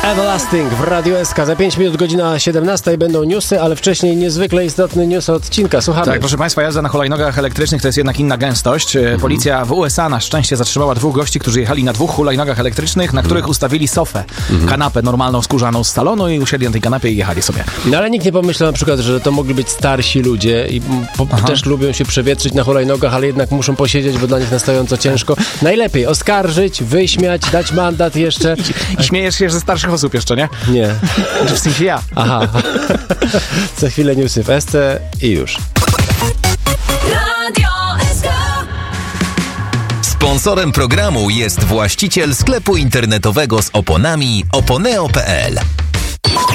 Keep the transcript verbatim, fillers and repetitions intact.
Everlasting w Radio S K. Za pięć minut godzina siedemnasta i będą newsy, ale wcześniej niezwykle istotny news odcinka. Słuchamy. Tak, proszę Państwa, jazda na hulajnogach elektrycznych to jest jednak inna gęstość. Policja w U S A na szczęście zatrzymała dwóch gości, którzy jechali na dwóch hulajnogach elektrycznych, na których ustawili sofę, mhm. kanapę normalną, skórzaną z salonu i usiedli na tej kanapie i jechali sobie. No ale nikt nie pomyślał na przykład, że to mogli być starsi ludzie i po, też lubią się przewietrzyć na hulajnogach, ale jednak muszą posiedzieć, bo dla nich nastojąco ciężko. Najlepiej oskarżyć, wyśmiać, dać mandat jeszcze. I śmiejesz się ze starszych osób jeszcze, nie? Nie. W sensie ja. Aha. Za chwilę newsy w S C i już. Sponsorem programu jest właściciel sklepu internetowego z oponami oponeo kropka p l.